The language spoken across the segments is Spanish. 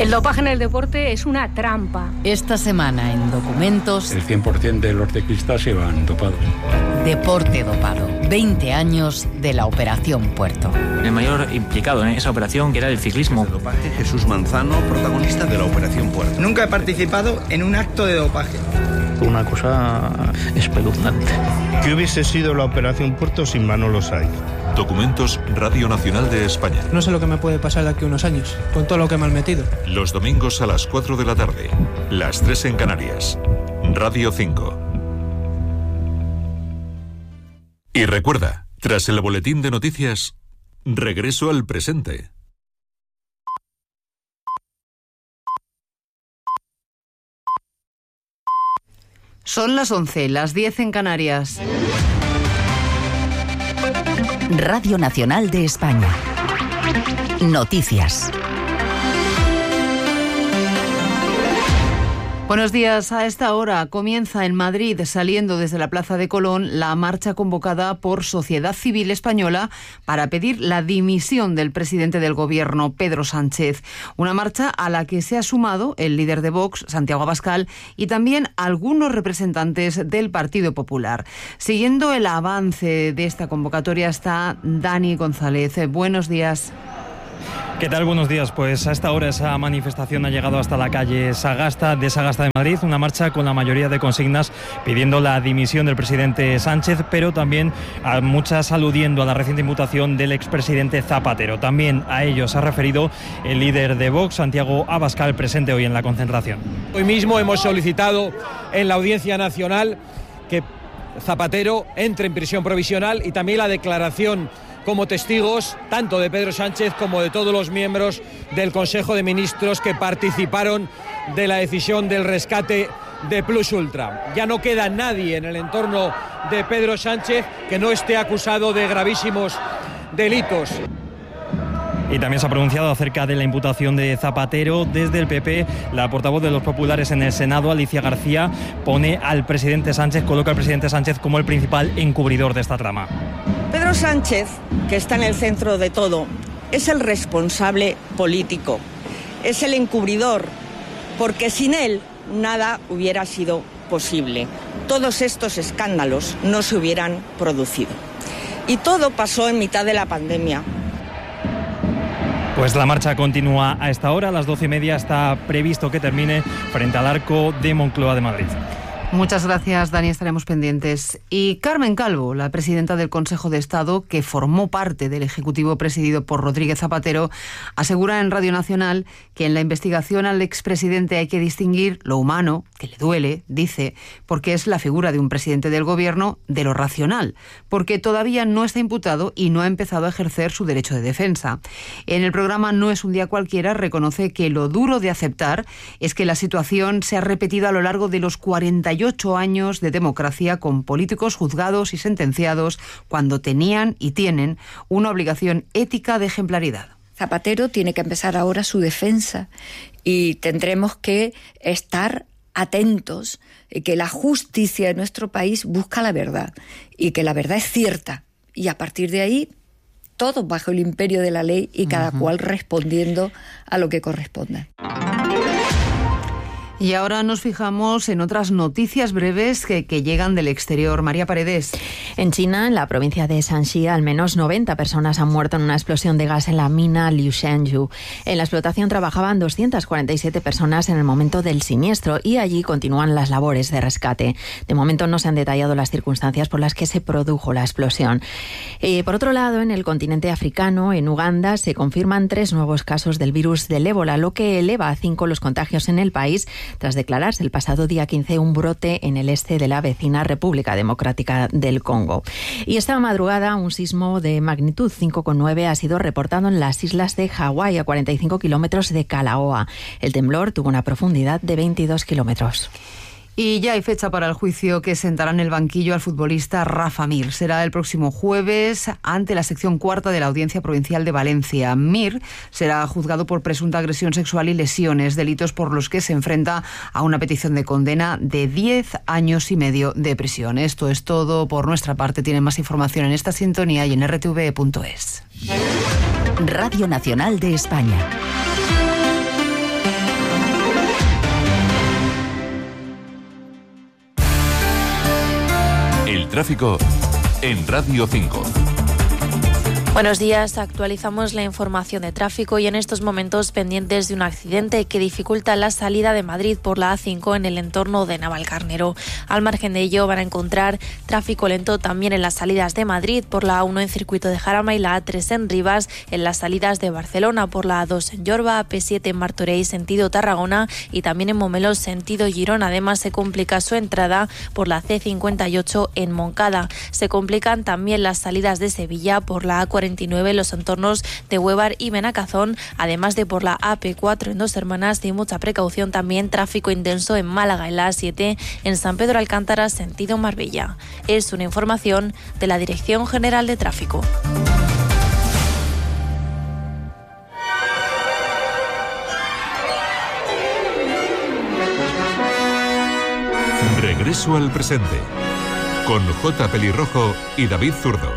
El dopaje en el deporte es una trampa. Esta semana en Documentos... El 100% de los ciclistas iban dopados. Deporte dopado. 20 años de la Operación Puerto. El mayor implicado en esa operación, que era el ciclismo. El dopaje, Jesús Manzano, protagonista de la Operación Puerto. Nunca he participado en un acto de dopaje. Una cosa espeluznante. ¿Qué hubiese sido la Operación Puerto sin Manolo Saiz? Documentos, Radio Nacional de España. No sé lo que me puede pasar de aquí a unos años, con todo lo que me han metido. Los domingos a las 4 de la tarde, las 3 en Canarias. Radio 5. Y recuerda, tras el boletín de noticias, regreso al presente. Son las 11, las 10 en Canarias. Radio Nacional de España. Noticias. Buenos días. A esta hora comienza en Madrid, saliendo desde la Plaza de Colón, la marcha convocada por Sociedad Civil Española para pedir la dimisión del presidente del Gobierno, Pedro Sánchez. Una marcha a la que se ha sumado el líder de Vox, Santiago Abascal, y también algunos representantes del Partido Popular. Siguiendo el avance de esta convocatoria está Dani González. Buenos días. ¿Qué tal? Buenos días. Pues a esta hora esa manifestación ha llegado hasta la calle Sagasta de Madrid, una marcha con la mayoría de consignas pidiendo la dimisión del presidente Sánchez, pero también a muchas aludiendo a la reciente imputación del expresidente Zapatero. También a ello se ha referido el líder de Vox, Santiago Abascal, presente hoy en la concentración. Hoy mismo hemos solicitado en la Audiencia Nacional que Zapatero entre en prisión provisional y también la declaración como testigos tanto de Pedro Sánchez como de todos los miembros del Consejo de Ministros que participaron de la decisión del rescate de Plus Ultra. Ya no queda nadie en el entorno de Pedro Sánchez que no esté acusado de gravísimos delitos. Y también se ha pronunciado acerca de la imputación de Zapatero. Desde el PP, la portavoz de los populares en el Senado, Alicia García, coloca al presidente Sánchez como el principal encubridor de esta trama. Pedro Sánchez, que está en el centro de todo, es el responsable político, es el encubridor, porque sin él nada hubiera sido posible. Todos estos escándalos no se hubieran producido. Y todo pasó en mitad de la pandemia. Pues la marcha continúa a esta hora, a las 12:30 está previsto que termine frente al Arco de Moncloa de Madrid. Muchas gracias, Dani, estaremos pendientes. Y Carmen Calvo, la presidenta del Consejo de Estado, que formó parte del Ejecutivo presidido por Rodríguez Zapatero, asegura en Radio Nacional que en la investigación al expresidente hay que distinguir lo humano, que le duele, dice, porque es la figura de un presidente del Gobierno, de lo racional, porque todavía no está imputado y no ha empezado a ejercer su derecho de defensa. En el programa No es un día cualquiera reconoce que lo duro de aceptar es que la situación se ha repetido a lo largo de los 48 años de democracia con políticos juzgados y sentenciados cuando tenían y tienen una obligación ética de ejemplaridad. Zapatero tiene que empezar ahora su defensa y tendremos que estar atentos que la justicia de nuestro país busca la verdad y que la verdad es cierta y a partir de ahí todos bajo el imperio de la ley y cada cual respondiendo a lo que corresponda. Y ahora nos fijamos en otras noticias breves que llegan del exterior. María Paredes. En China, en la provincia de Shanxi, al menos 90 personas han muerto en una explosión de gas en la mina Liushenyu. En la explotación trabajaban 247 personas en el momento del siniestro y allí continúan las labores de rescate. De momento no se han detallado las circunstancias por las que se produjo la explosión. Por otro lado, en el continente africano, en Uganda, se confirman 3 nuevos casos del virus del ébola, lo que eleva a 5 los contagios en el país, tras declararse el pasado día 15 un brote en el este de la vecina República Democrática del Congo. Y esta madrugada un sismo de magnitud 5,9 ha sido reportado en las islas de Hawái, a 45 kilómetros de Kalaoa. El temblor tuvo una profundidad de 22 kilómetros. Y ya hay fecha para el juicio que sentará en el banquillo al futbolista Rafa Mir. Será el próximo jueves ante la sección cuarta de la Audiencia Provincial de Valencia. Mir será juzgado por presunta agresión sexual y lesiones, delitos por los que se enfrenta a una petición de condena de 10 años y medio de prisión. Esto es todo por nuestra parte. Tienen más información en esta sintonía y en rtv.es. Radio Nacional de España. tráfico en Radio 5. Buenos días, actualizamos la información de tráfico y en estos momentos pendientes de un accidente que dificulta la salida de Madrid por la A5 en el entorno de Navalcarnero. Al margen de ello van a encontrar tráfico lento también en las salidas de Madrid por la A1 en Circuito de Jarama y la A3 en Rivas, en las salidas de Barcelona por la A2 en Yorba, AP7 en Martorell sentido Tarragona y también en Momelos sentido Girona. Además se complica su entrada por la C58 en Moncada. Se complican también las salidas de Sevilla por la A49 en los entornos de Huévar y Benacazón, además de por la AP4 en Dos Hermanas y mucha precaución también tráfico intenso en Málaga en la A7 en San Pedro Alcántara sentido Marbella. Es una información de la Dirección General de Tráfico. Regreso al presente con J. Pelirrojo y David Zurdo.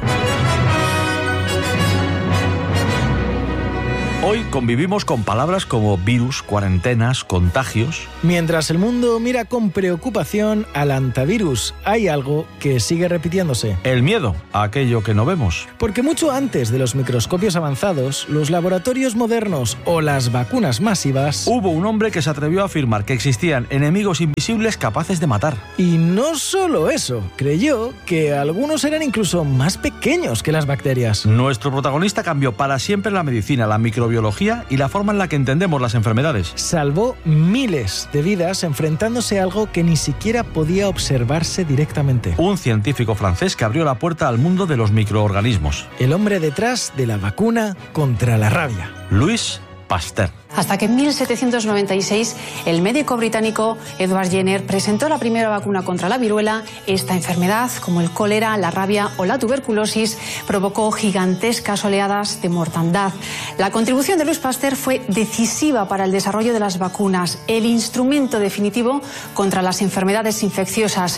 Hoy convivimos con palabras como virus, cuarentenas, contagios. Mientras el mundo mira con preocupación al antivirus, hay algo que sigue repitiéndose. El miedo a aquello que no vemos. Porque mucho antes de los microscopios avanzados, los laboratorios modernos o las vacunas masivas... Hubo un hombre que se atrevió a afirmar que existían enemigos invisibles capaces de matar. Y no solo eso, creyó que algunos eran incluso más pequeños que las bacterias. Nuestro protagonista cambió para siempre la medicina, la microbiología y la forma en la que entendemos las enfermedades. Salvó miles de vidas enfrentándose a algo que ni siquiera podía observarse directamente. Un científico francés que abrió la puerta al mundo de los microorganismos. El hombre detrás de la vacuna contra la rabia. Louis Pasteur. Hasta que en 1796 el médico británico Edward Jenner presentó la primera vacuna contra la viruela. Esta enfermedad, como el cólera, la rabia o la tuberculosis, provocó gigantescas oleadas de mortandad. La contribución de Louis Pasteur fue decisiva para el desarrollo de las vacunas, el instrumento definitivo contra las enfermedades infecciosas.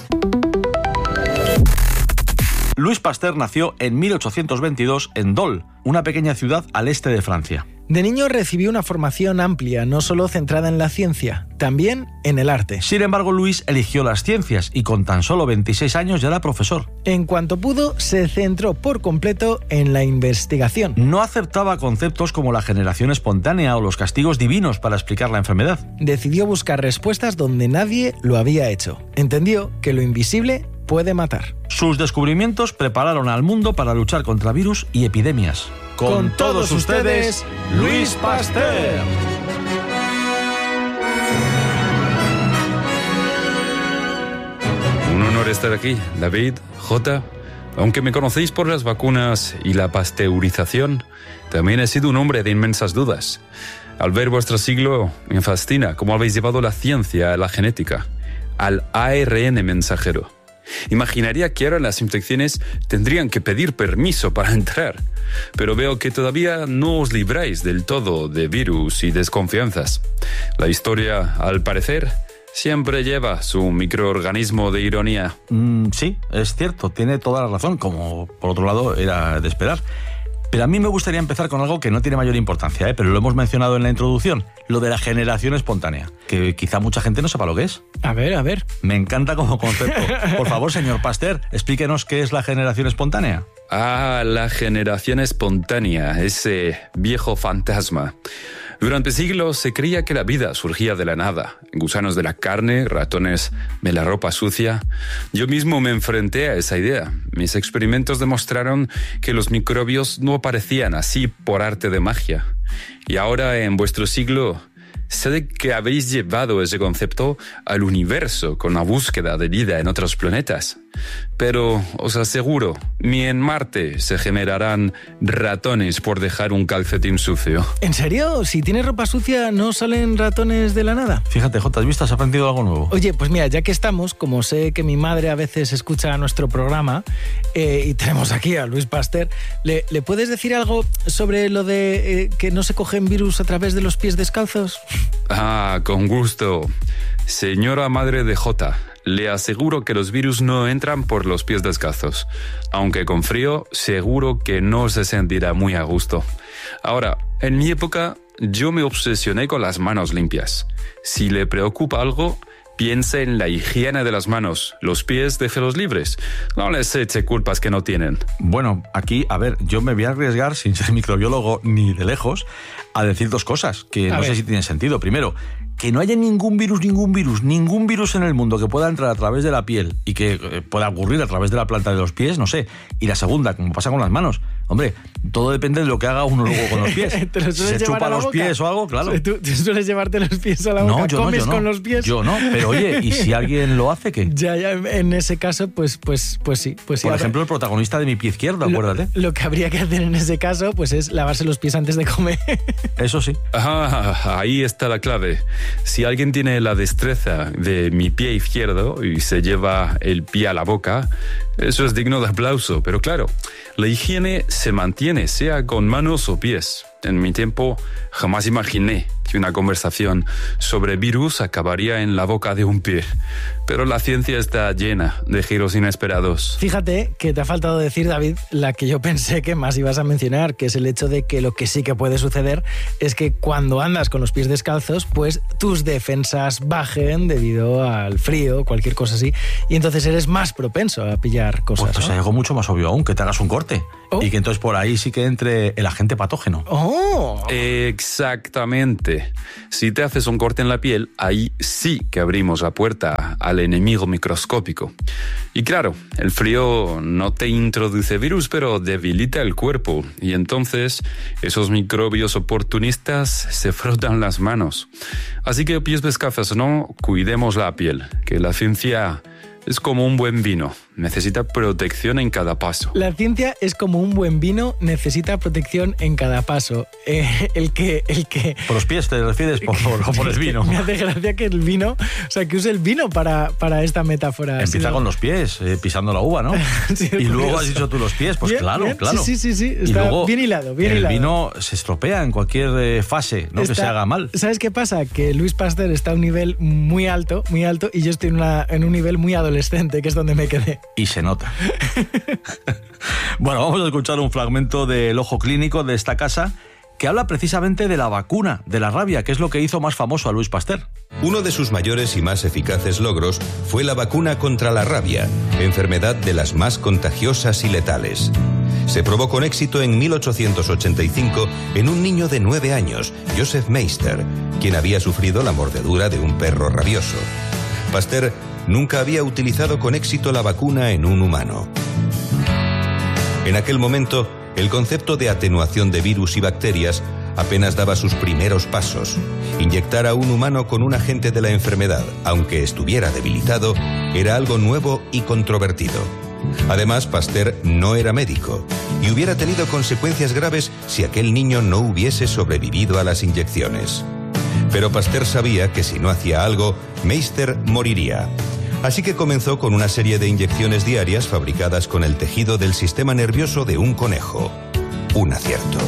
Louis Pasteur nació en 1822 en Dole, una pequeña ciudad al este de Francia. De niño recibió una formación amplia, no solo centrada en la ciencia, también en el arte. Sin embargo, Louis eligió las ciencias y con tan solo 26 años ya era profesor. En cuanto pudo, se centró por completo en la investigación. No aceptaba conceptos como la generación espontánea o los castigos divinos para explicar la enfermedad. Decidió buscar respuestas donde nadie lo había hecho. Entendió que lo invisible puede matar. Sus descubrimientos prepararon al mundo para luchar contra virus y epidemias. Con todos ustedes, Louis Pasteur. Un honor estar aquí, David, J. Aunque me conocéis por las vacunas y la pasteurización, también he sido un hombre de inmensas dudas. Al ver vuestro siglo, me fascina cómo habéis llevado la ciencia a la genética, al ARN mensajero. Imaginaría que ahora las infecciones tendrían que pedir permiso para entrar, pero veo que todavía no os libráis del todo de virus y desconfianzas. La historia, al parecer, siempre lleva su microorganismo de ironía. Sí, es cierto, tiene toda la razón, como por otro lado era de esperar. Pero a mí me gustaría empezar con algo que no tiene mayor importancia, pero lo hemos mencionado en la introducción, lo de la generación espontánea, que quizá mucha gente no sepa lo que es. A ver. Me encanta como concepto. Por favor, señor Pasteur, explíquenos qué es la generación espontánea. La generación espontánea, ese viejo fantasma. Durante siglos se creía que la vida surgía de la nada. Gusanos de la carne, ratones de la ropa sucia. Yo mismo me enfrenté a esa idea. Mis experimentos demostraron que los microbios no aparecían así por arte de magia. Y ahora, en vuestro siglo, sé que habéis llevado ese concepto al universo con la búsqueda de vida en otros planetas. Pero os aseguro, ni en Marte se generarán ratones por dejar un calcetín sucio. ¿En serio? Si tienes ropa sucia, ¿no salen ratones de la nada? Fíjate, Jota, ¿has visto? ¿Has aprendido algo nuevo? Oye, pues mira, ya que estamos, como sé que mi madre a veces escucha nuestro programa y tenemos aquí a Louis Pasteur, ¿le puedes decir algo sobre lo de que no se cogen virus a través de los pies descalzos? Con gusto. Señora madre de J, le aseguro que los virus no entran por los pies descalzos. Aunque con frío, seguro que no se sentirá muy a gusto. Ahora, en mi época, yo me obsesioné con las manos limpias. Si le preocupa algo, Piense en la higiene de las manos. Los pies, déjelos libres. No les eche culpas que no tienen. Bueno, aquí, a ver, yo me voy a arriesgar, sin ser microbiólogo ni de lejos, a decir dos cosas que no sé si tienen sentido. Primero, que no haya ningún virus en el mundo que pueda entrar a través de la piel y que pueda ocurrir a través de la planta de los pies, no sé. Y la segunda, como pasa con las manos. Hombre, todo depende de lo que haga uno luego con los pies. Si se chupa los pies o algo, claro. ¿Tú sueles llevarte los pies a la boca? No, ¿Comes yo no. con los pies? Yo no, pero oye, ¿y si alguien lo hace, qué? Ya, en ese caso, pues sí. Por ejemplo, el protagonista de Mi pie izquierdo, acuérdate. Lo que habría que hacer en ese caso, pues es lavarse los pies antes de comer. Eso sí. Ajá, ahí está la clave. Si alguien tiene la destreza de Mi pie izquierdo y se lleva el pie a la boca, eso es digno de aplauso. Pero claro, la higiene se mantiene, sea con manos o pies. En mi tiempo jamás imaginé que una conversación sobre virus acabaría en la boca de un pie. Pero la ciencia está llena de giros inesperados. Fíjate que te ha faltado decir, David, la que yo pensé que más ibas a mencionar, que es el hecho de que lo que sí que puede suceder es que cuando andas con los pies descalzos, pues tus defensas bajen debido al frío, cualquier cosa así, y entonces eres más propenso a pillar cosas. Pues algo mucho más obvio aún, que te hagas un corte. Y que entonces por ahí sí que entre el agente patógeno. Exactamente. Si te haces un corte en la piel, ahí sí que abrimos la puerta al enemigo microscópico. Y claro, el frío no te introduce virus, pero debilita el cuerpo. Y entonces esos microbios oportunistas se frotan las manos. Así que pies descalzos, no, cuidemos la piel, que la ciencia es como un buen vino, necesita protección en cada paso. La ciencia es como un buen vino, necesita protección en cada paso. El que... ¿Por los pies te refieres o por el vino? Me hace gracia que el vino, o sea, que use el vino para esta metáfora. Empieza con los pies, pisando la uva, ¿no? Sí, y luego has dicho tú los pies, pues bien, claro. Sí, está y luego bien hilado, el vino se estropea en cualquier fase, no que se haga mal. ¿Sabes qué pasa? Que Luis Pasteur está a un nivel muy alto, y yo estoy en un nivel muy adolescente, que es donde me quedé. Y se nota. Bueno, vamos a escuchar un fragmento del Ojo Clínico de esta casa que habla precisamente de la vacuna de la rabia, que es lo que hizo más famoso a Luis Pasteur. Uno de sus mayores y más eficaces logros fue la vacuna contra la rabia, enfermedad de las más contagiosas y letales. Se probó con éxito en 1885 en un niño de 9 años, Joseph Meister, quien había sufrido la mordedura de un perro rabioso. Pasteur nunca había utilizado con éxito la vacuna en un humano. En aquel momento, el concepto de atenuación de virus y bacterias apenas daba sus primeros pasos. Inyectar a un humano con un agente de la enfermedad, aunque estuviera debilitado, era algo nuevo y controvertido. Además, Pasteur no era médico y hubiera tenido consecuencias graves si aquel niño no hubiese sobrevivido a las inyecciones. Pero Pasteur sabía que si no hacía algo, Meister moriría. Así que comenzó con una serie de inyecciones diarias fabricadas con el tejido del sistema nervioso de un conejo. Un acierto.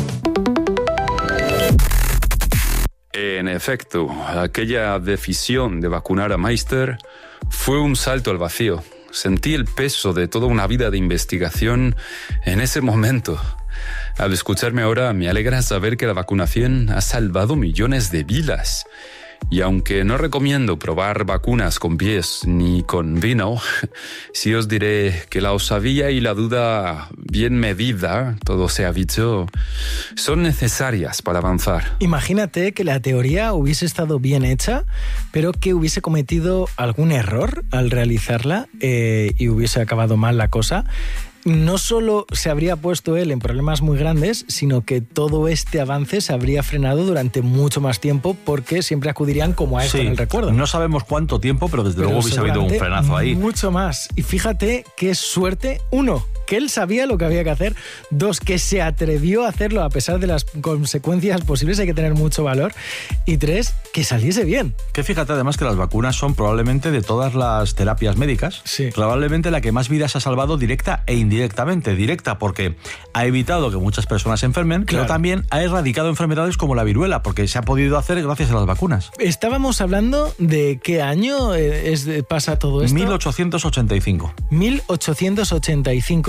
En efecto, aquella decisión de vacunar a Meister fue un salto al vacío. Sentí el peso de toda una vida de investigación en ese momento. Al escucharme ahora, me alegra saber que la vacunación ha salvado millones de vidas. Y aunque no recomiendo probar vacunas con pies ni con vino, sí os diré que la osadía y la duda bien medida, todo se ha dicho, son necesarias para avanzar. Imagínate que la teoría hubiese estado bien hecha, pero que hubiese cometido algún error al realizarla y hubiese acabado mal la cosa. No solo se habría puesto él en problemas muy grandes, sino que todo este avance se habría frenado durante mucho más tiempo porque siempre acudirían como a esto en el recuerdo. No sabemos cuánto tiempo, pero desde luego hubiese habido un frenazo ahí. Mucho más. Y fíjate qué suerte, uno, que él sabía lo que había que hacer, dos, que se atrevió a hacerlo a pesar de las consecuencias posibles, hay que tener mucho valor, y tres, que saliese bien. Que fíjate además que las vacunas son probablemente de todas las terapias médicas, probablemente la que más vidas ha salvado directa e indirectamente. Directa porque ha evitado que muchas personas se enfermen, pero también ha erradicado enfermedades como la viruela, porque se ha podido hacer gracias a las vacunas. Estábamos hablando de qué año pasa todo esto. 1885. 1885.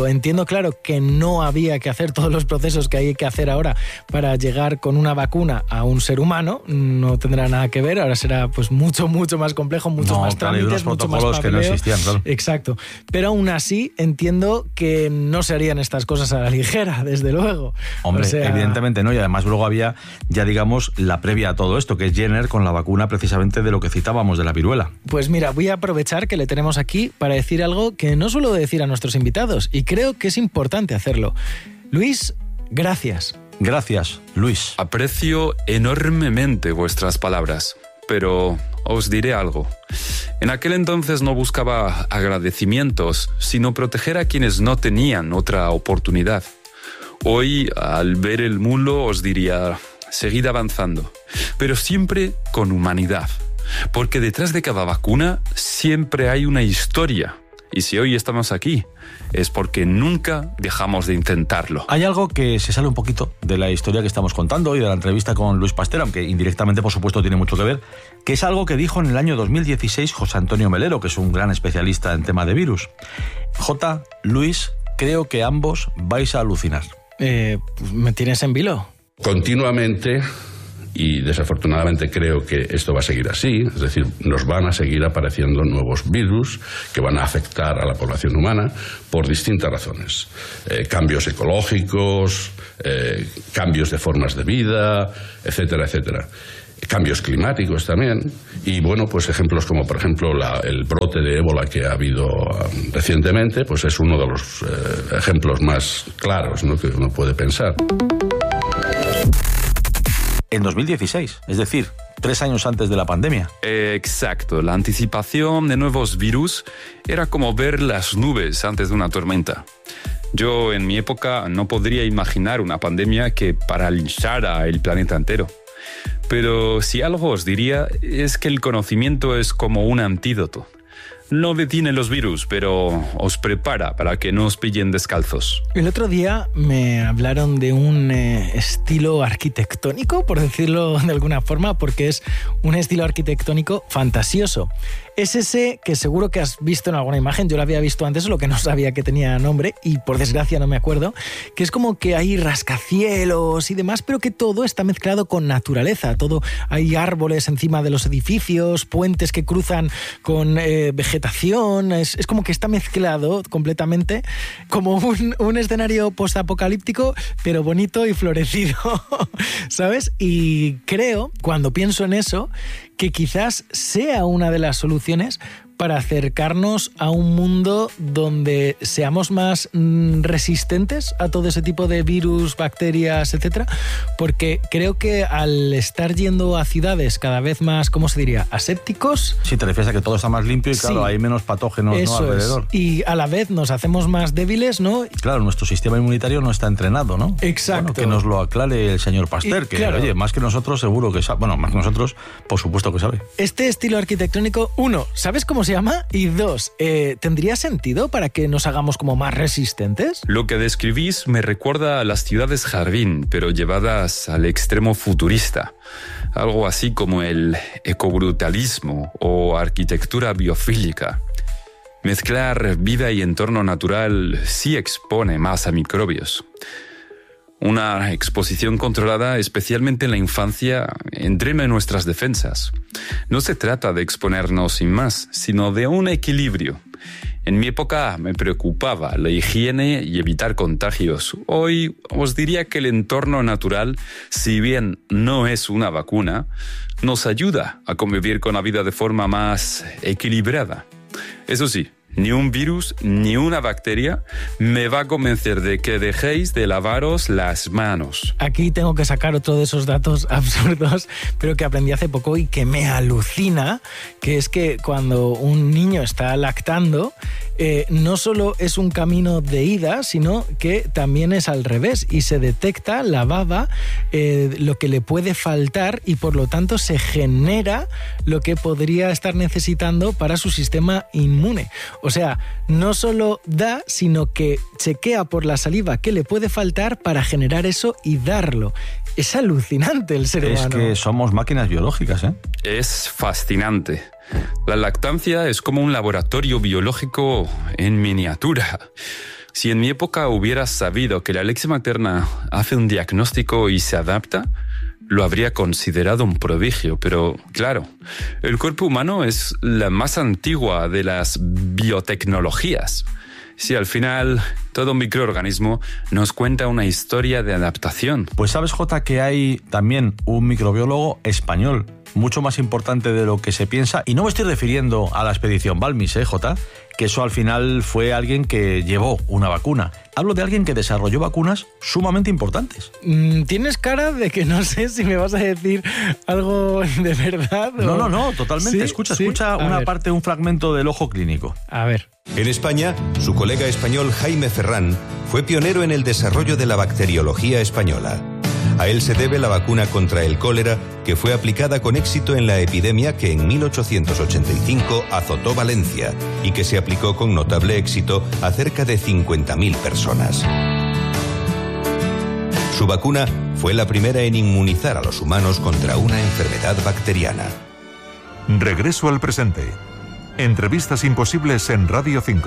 entiendo, claro, que no había que hacer todos los procesos que hay que hacer ahora para llegar con una vacuna a un ser humano. No tendrá nada que ver. Ahora será pues mucho más complejo, mucho más trámites, mucho más papeleo. Que no existían, claro. Exacto. Pero aún así entiendo que no se harían estas cosas a la ligera, desde luego. Hombre, evidentemente no. Y además luego había, ya digamos, la previa a todo esto, que es Jenner con la vacuna precisamente de lo que citábamos, de la viruela. Pues mira, voy a aprovechar que le tenemos aquí para decir algo que no suelo decir a nuestros invitados, y creo que es importante hacerlo. Luis, gracias. Gracias, Luis. Aprecio enormemente vuestras palabras, pero os diré algo. En aquel entonces no buscaba agradecimientos, sino proteger a quienes no tenían otra oportunidad. Hoy, al ver el mundo, os diría, seguid avanzando, pero siempre con humanidad, porque detrás de cada vacuna siempre hay una historia. Y si hoy estamos aquí, es porque nunca dejamos de intentarlo. Hay algo que se sale un poquito de la historia que estamos contando y de la entrevista con Luis Pasteur, aunque indirectamente, por supuesto, tiene mucho que ver, que es algo que dijo en el año 2016 José Antonio Melero, que es un gran especialista en tema de virus. Luis, creo que ambos vais a alucinar. Pues me tienes en vilo. Continuamente, y desafortunadamente creo que esto va a seguir así, es decir, nos van a seguir apareciendo nuevos virus que van a afectar a la población humana por distintas razones. Cambios ecológicos, cambios de formas de vida, etcétera, etcétera. Cambios climáticos también, y bueno, pues ejemplos como por ejemplo el brote de ébola que ha habido recientemente, pues es uno de los ejemplos más claros, ¿no?, que uno puede pensar. En 2016, es decir, 3 años antes de la pandemia. Exacto, la anticipación de nuevos virus era como ver las nubes antes de una tormenta. Yo en mi época no podría imaginar una pandemia que paralizara el planeta entero. Pero si algo os diría es que el conocimiento es como un antídoto. No detiene los virus, pero os prepara para que no os pillen descalzos. El otro día me hablaron de un estilo arquitectónico, por decirlo de alguna forma, porque es un estilo arquitectónico fantasioso. Es ese que seguro que has visto en alguna imagen, yo lo había visto antes, lo que no sabía que tenía nombre, y por desgracia no me acuerdo, que es como que hay rascacielos y demás, pero que todo está mezclado con naturaleza. Todo, hay árboles encima de los edificios, puentes que cruzan con vegetación, es como que está mezclado completamente, como un escenario postapocalíptico, pero bonito y florecido, ¿sabes? Y creo, cuando pienso en eso, que quizás sea una de las soluciones para acercarnos a un mundo donde seamos más resistentes a todo ese tipo de virus, bacterias, etcétera, porque creo que al estar yendo a ciudades cada vez más, ¿cómo se diría?, asépticos. Sí, te refieres a que todo está más limpio y claro, hay menos patógenos, ¿no?, alrededor. Y a la vez nos hacemos más débiles, ¿no? Claro, nuestro sistema inmunitario no está entrenado, ¿no? Exacto. Bueno, que nos lo aclare el señor Pasteur, que claro, oye, más que nosotros seguro que sabe. Bueno, más que nosotros, por supuesto que sabe. Este estilo arquitectónico, 1, ¿sabes cómo se llama? Y 2, ¿tendría sentido para que nos hagamos como más resistentes? Lo que describís me recuerda a las ciudades jardín, pero llevadas al extremo futurista. Algo así como el ecobrutalismo o arquitectura biofílica. Mezclar vida y entorno natural sí expone más a microbios. Una exposición controlada, especialmente en la infancia, entrena nuestras defensas. No se trata de exponernos sin más, sino de un equilibrio. En mi época me preocupaba la higiene y evitar contagios. Hoy os diría que el entorno natural, si bien no es una vacuna, nos ayuda a convivir con la vida de forma más equilibrada. Eso sí, ni un virus ni una bacteria me va a convencer de que dejéis de lavaros las manos. Aquí tengo que sacar otro de esos datos absurdos, pero que aprendí hace poco y que me alucina, que es que cuando un niño está lactando, no solo es un camino de ida, sino que también es al revés y se detecta la baba, lo que le puede faltar y por lo tanto se genera lo que podría estar necesitando para su sistema inmune. O sea, no solo da, sino que chequea por la saliva qué le puede faltar para generar eso y darlo. Es alucinante el ser humano. Es que somos máquinas biológicas, ¿eh? Es fascinante. La lactancia es como un laboratorio biológico en miniatura. Si en mi época hubiera sabido que la leche materna hace un diagnóstico y se adapta, lo habría considerado un prodigio, pero claro, el cuerpo humano es la más antigua de las biotecnologías. Si al final todo microorganismo nos cuenta una historia de adaptación. Pues sabes, Jota, que hay también un microbiólogo español, mucho más importante de lo que se piensa, y no me estoy refiriendo a la expedición Balmis, Jota, que eso al final fue alguien que llevó una vacuna. Hablo de alguien que desarrolló vacunas sumamente importantes. Tienes cara de que no sé si me vas a decir algo de verdad. O... No, totalmente. ¿Sí? Escucha una parte, un fragmento del ojo clínico. A ver. En España, su colega español Jaime Ferrán fue pionero en el desarrollo de la bacteriología española. A él se debe la vacuna contra el cólera, que fue aplicada con éxito en la epidemia que en 1885 azotó Valencia y que se aplicó con notable éxito a cerca de 50.000 personas. Su vacuna fue la primera en inmunizar a los humanos contra una enfermedad bacteriana. Regreso al presente. Entrevistas imposibles en Radio 5.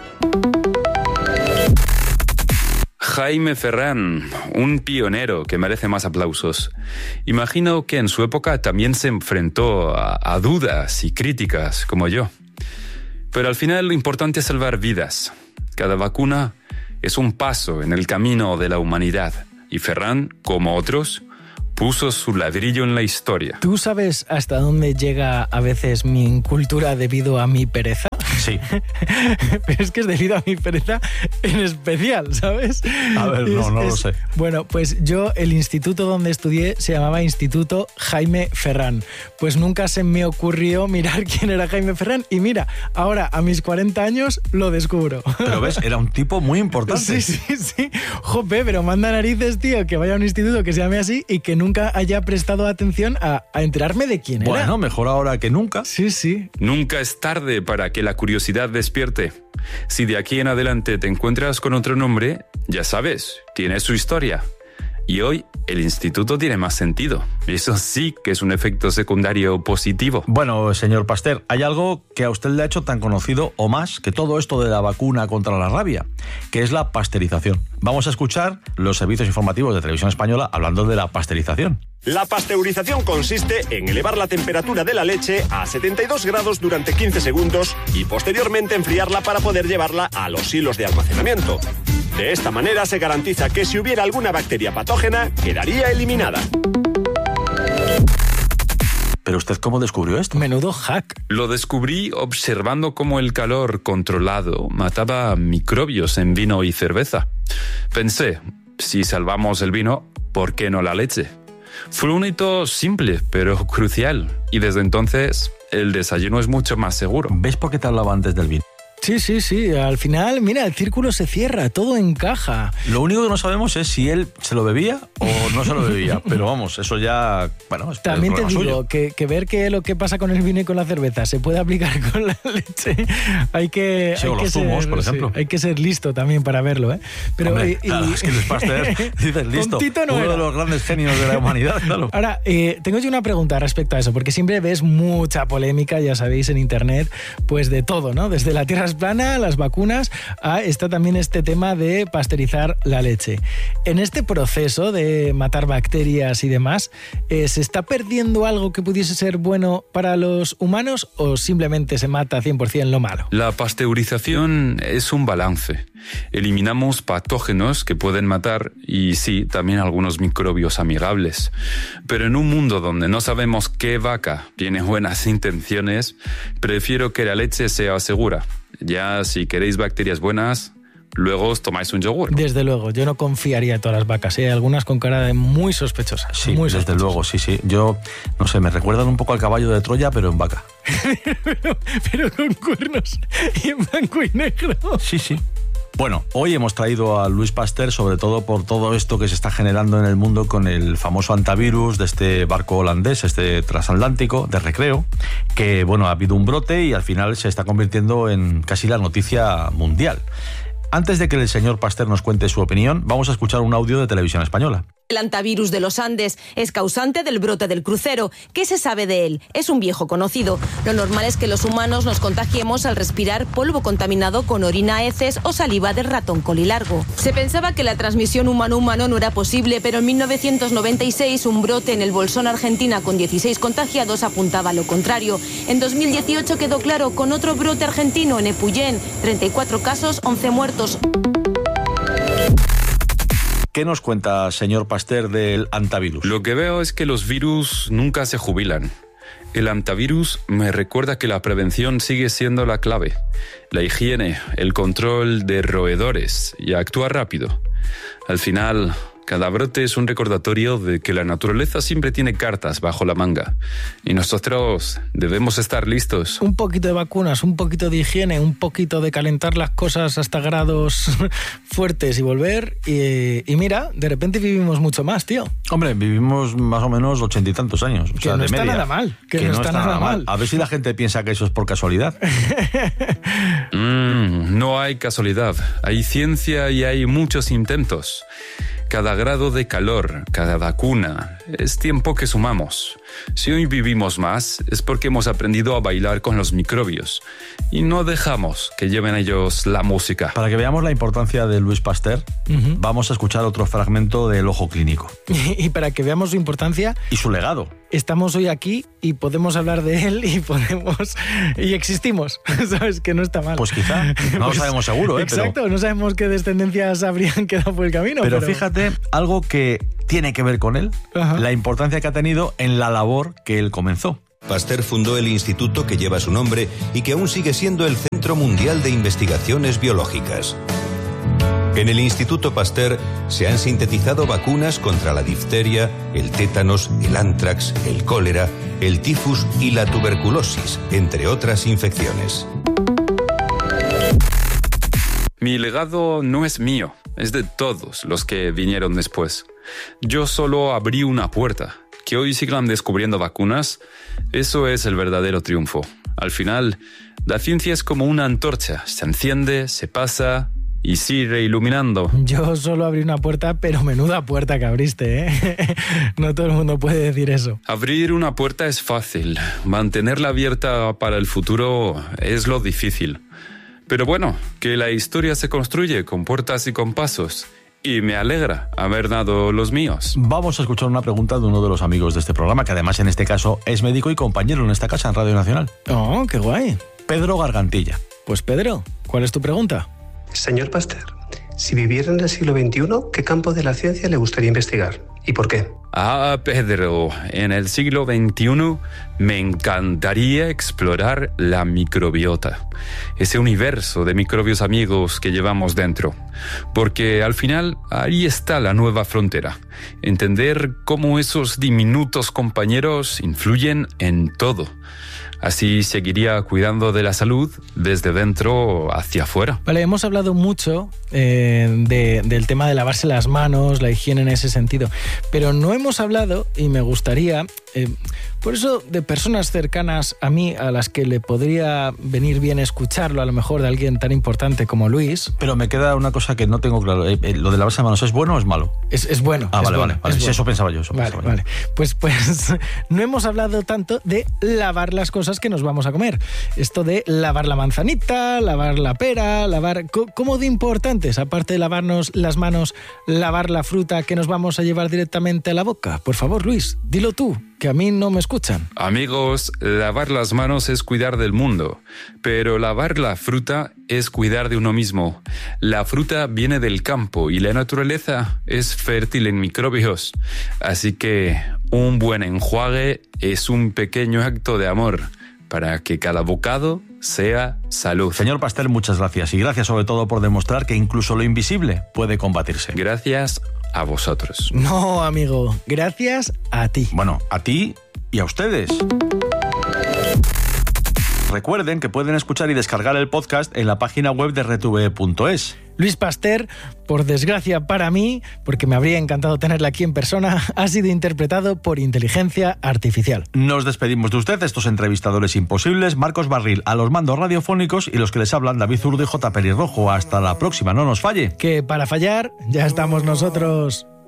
Jaime Ferrán, un pionero que merece más aplausos. Imagino que en su época también se enfrentó a dudas y críticas, como yo. Pero al final lo importante es salvar vidas. Cada vacuna es un paso en el camino de la humanidad. Y Ferrán, como otros, puso su ladrillo en la historia. ¿Tú sabes hasta dónde llega a veces mi incultura debido a mi pereza? Sí. Pero es que es debido a mi pereza en especial, ¿sabes? A ver, no lo sé. Bueno, pues yo, el instituto donde estudié se llamaba Instituto Jaime Ferrán. Pues nunca se me ocurrió mirar quién era Jaime Ferrán y mira, ahora a mis 40 años lo descubro. Pero ves, era un tipo muy importante. Sí. Jope, pero manda narices, tío, que vaya a un instituto que se llame así y que nunca haya prestado atención a enterarme de quién era. Bueno, mejor ahora que nunca. Sí. Nunca es tarde para que la curiosidad despierte. Si de aquí en adelante te encuentras con otro nombre, ya sabes, tiene su historia. Y hoy el instituto tiene más sentido. Eso sí que es un efecto secundario positivo. Bueno, señor Pasteur, hay algo que a usted le ha hecho tan conocido o más que todo esto de la vacuna contra la rabia, que es la pasteurización. Vamos a escuchar los servicios informativos de Televisión Española hablando de la pasteurización. La pasteurización consiste en elevar la temperatura de la leche a 72 grados durante 15 segundos y posteriormente enfriarla para poder llevarla a los hilos de almacenamiento. De esta manera se garantiza que si hubiera alguna bacteria patógena, quedaría eliminada. ¿Pero usted cómo descubrió esto? Menudo hack. Lo descubrí observando cómo el calor controlado mataba microbios en vino y cerveza. Pensé, si salvamos el vino, ¿por qué no la leche? Fue un hito simple, pero crucial. Y desde entonces, el desayuno es mucho más seguro. ¿Ves por qué te hablaba antes del vino? Sí. Al final, mira, el círculo se cierra, todo encaja. Lo único que no sabemos es si él se lo bebía o no se lo bebía. Pero vamos, eso ya... Bueno, es también te digo que ver que lo que pasa con el vino y con la cerveza se puede aplicar con la leche. Hay que los zumos, por ejemplo. Hay que ser listo también para verlo, ¿eh? Pero, hombre, claro, es que Luis Pasteur, dices listo, uno de los grandes genios de la humanidad, claro. Ahora, tengo yo una pregunta respecto a eso, porque siempre ves mucha polémica, ya sabéis, en internet, pues de todo, ¿no? Desde la tierra plana, las vacunas, está también este tema de pasteurizar la leche. En este proceso de matar bacterias y demás, ¿se está perdiendo algo que pudiese ser bueno para los humanos o simplemente se mata 100% lo malo? La pasteurización es un balance. Eliminamos patógenos que pueden matar y sí, también algunos microbios amigables. Pero en un mundo donde no sabemos qué vaca tiene buenas intenciones, prefiero que la leche sea segura. Ya si queréis bacterias buenas, luego os tomáis un yogur. Desde luego, yo no confiaría en todas las vacas. Hay algunas con cara de muy sospechosas. Sí, muy desde luego, sí. Yo, no sé, me recuerdan un poco al caballo de Troya, pero en vaca. pero con cuernos y en blanco y negro. Sí. Bueno, hoy hemos traído a Luis Pasteur sobre todo por todo esto que se está generando en el mundo con el famoso antivirus de este barco holandés, este transatlántico de recreo, que bueno, ha habido un brote y al final se está convirtiendo en casi la noticia mundial. Antes de que el señor Pasteur nos cuente su opinión, vamos a escuchar un audio de Televisión Española. El antivirus de los Andes es causante del brote del crucero. ¿Qué se sabe de él? Es un viejo conocido. Lo normal es que los humanos nos contagiemos al respirar polvo contaminado con orina, heces o saliva del ratón colilargo. Se pensaba que la transmisión humano-humano no era posible, pero en 1996 un brote en el Bolsón, Argentina, con 16 contagiados apuntaba a lo contrario. En 2018 quedó claro con otro brote argentino en Epuyén. 34 casos, 11 muertos. ¿Qué nos cuenta, señor Pasteur, del antivirus? Lo que veo es que los virus nunca se jubilan. El antivirus me recuerda que la prevención sigue siendo la clave. La higiene, el control de roedores y actuar rápido. Al final, cada brote es un recordatorio de que la naturaleza siempre tiene cartas bajo la manga. Y nosotros debemos estar listos. Un poquito de vacunas, un poquito de higiene, un poquito de calentar las cosas hasta grados fuertes y volver. Y mira, de repente vivimos mucho más, tío. Hombre, vivimos más o menos 80 y tantos años. Que no está nada mal. Que no está nada mal. A ver si la gente piensa que eso es por casualidad. No hay casualidad. Hay ciencia y hay muchos intentos. Cada grado de calor, cada vacuna, es tiempo que sumamos. Si hoy vivimos más, es porque hemos aprendido a bailar con los microbios y no dejamos que lleven ellos la música. Para que veamos la importancia de Louis Pasteur, vamos a escuchar otro fragmento del Ojo Clínico. Y para que veamos su importancia... Y su legado. Estamos hoy aquí y podemos hablar de él y existimos. ¿Sabes? Que no está mal. Pues quizá, no lo sabemos seguro, ¿eh? Exacto, no sabemos qué descendencias habrían quedado por el camino. Pero fíjate, algo que tiene que ver con él, la importancia que ha tenido en la labor que él comenzó. Pasteur fundó el instituto que lleva su nombre y que aún sigue siendo el Centro Mundial de Investigaciones Biológicas. En el Instituto Pasteur se han sintetizado vacunas contra la difteria, el tétanos, el ántrax, el cólera, el tifus y la tuberculosis, entre otras infecciones. Mi legado no es mío, es de todos los que vinieron después. Yo solo abrí una puerta. Que hoy sigan descubriendo vacunas, eso es el verdadero triunfo. Al final, la ciencia es como una antorcha. Se enciende, se pasa y sigue iluminando. Yo solo abrí una puerta, pero menuda puerta que abriste, ¿eh? No todo el mundo puede decir eso. Abrir una puerta es fácil. Mantenerla abierta para el futuro es lo difícil. Pero bueno, que la historia se construye con puertas y con pasos. Y me alegra haber dado los míos. Vamos a escuchar una pregunta de uno de los amigos de este programa, que además en este caso es médico y compañero en esta casa en Radio Nacional. Oh, qué guay. Pedro Gargantilla. Pues Pedro, ¿cuál es tu pregunta? Señor Pasteur, si viviera en el siglo XXI, ¿qué campo de la ciencia le gustaría investigar? ¿Y por qué? Pedro, en el siglo XXI me encantaría explorar la microbiota, ese universo de microbios amigos que llevamos dentro, porque al final ahí está la nueva frontera, entender cómo esos diminutos compañeros influyen en todo. Así seguiría cuidando de la salud desde dentro hacia afuera. Vale, hemos hablado mucho del tema de lavarse las manos, la higiene en ese sentido, pero no hemos hablado, y me gustaría, por eso, de personas cercanas a mí, a las que le podría venir bien escucharlo, a lo mejor de alguien tan importante como Luis. Pero me queda una cosa que no tengo claro. ¿Lo de lavarse las manos es bueno o es malo? Es bueno. Ah, es vale, bueno, vale. Sí, eso pensaba yo. Vale. Pues no hemos hablado tanto de lavar las cosas que nos vamos a comer. Esto de lavar la manzanita, lavar la pera, lavar... ¿Cómo de importantes, aparte de lavarnos las manos, lavar la fruta que nos vamos a llevar directamente a la boca? Por favor, Luis, dilo tú, que a mí no me escuchan. Amigos, lavar las manos es cuidar del mundo, pero lavar la fruta es cuidar de uno mismo. La fruta viene del campo y la naturaleza es fértil en microbios. Así que un buen enjuague es un pequeño acto de amor para que cada bocado sea salud. Señor Pasteur, muchas gracias. Y gracias sobre todo por demostrar que incluso lo invisible puede combatirse. Gracias a vosotros. No, amigo, gracias a ti. Bueno, a ti y a ustedes. Recuerden que pueden escuchar y descargar el podcast en la página web de RTV.es. Luis Pasteur, por desgracia para mí, porque me habría encantado tenerla aquí en persona, ha sido interpretado por inteligencia artificial. Nos despedimos de usted, estos entrevistadores imposibles, Marcos Barril a los mandos radiofónicos y los que les hablan, David Zurdo y J. Pelirrojo. Hasta la próxima, no nos falle. Que para fallar ya estamos nosotros.